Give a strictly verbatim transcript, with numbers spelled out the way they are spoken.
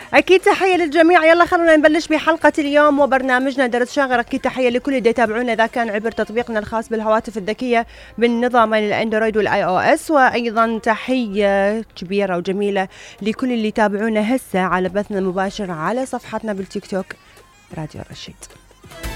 أكيد تحية للجميع. يلا خلونا نبلش بحلقة اليوم وبرنامجنا درس شاغر. أكيد تحية لكل اللي يتابعونا إذا كان عبر تطبيقنا الخاص بالهواتف الذكية بالنظامين الأندرويد والآي أو إس، وأيضا تحية كبيرة وجميلة لكل اللي يتابعونا هسه على بثنا المباشر على صفحتنا بالتيك توك راديو رشيد.